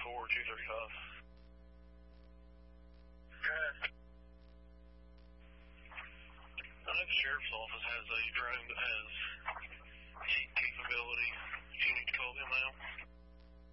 235. Good. I know the sheriff's office has a drone that has